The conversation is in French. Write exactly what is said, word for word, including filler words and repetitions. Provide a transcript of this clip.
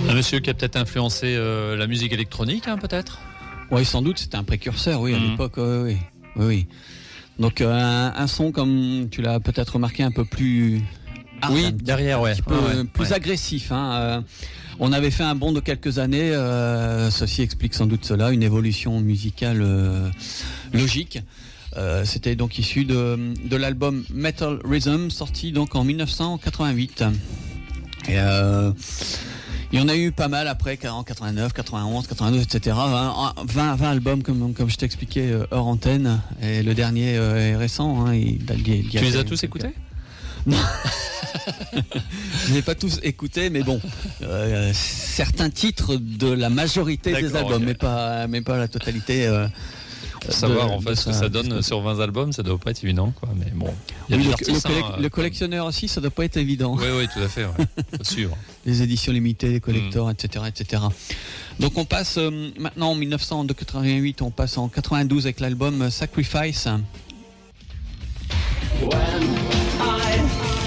Un monsieur qui a peut-être influencé euh, la musique électronique, hein, peut-être. Oui, sans doute, c'était un précurseur, oui, à Mmh. l'époque, oui, oui, oui, oui. Donc euh, un, un son, comme tu l'as peut-être remarqué, un peu plus... hard, Oui, un petit- derrière, ouais. un petit peu Ouais, ouais, plus ouais. agressif. Hein. Euh, on avait fait un bond de quelques années, euh, ceci explique sans doute cela, une évolution musicale euh, logique. Euh, c'était donc issu de, de l'album Metal Rhythm, sorti donc en dix-neuf cent quatre-vingt-huit. Et euh, il y en a eu pas mal après, en quatre-vingt-neuf, quatre-vingt-onze, quatre-vingt-douze, et cetera. vingt, vingt albums, comme, comme je t'expliquais, euh, hors antenne. Et le dernier euh, est récent. Hein, il, il, il, Tu les as tous écoutés ? Non. Je n'ai pas tous écouté, mais bon, euh, certains titres de la majorité des D'accord, albums, ok. mais pas, mais pas la totalité. Euh, Pour savoir de- en fait de ce que sa ça donne discographie. sur vingt albums, ça doit pas être évident, quoi. Mais bon, il y a Oui, des le, artistes, le collec- hein, le collectionneur aussi, ça doit pas être évident. Oui, oui, tout à fait. Ouais. Faut suivre. Les éditions limitées, les collectors, Mm. et cetera, et cetera. Donc on passe euh, maintenant en dix-neuf cent quatre-vingt-huit, on passe en quatre-vingt-douze avec l'album Sacrifice.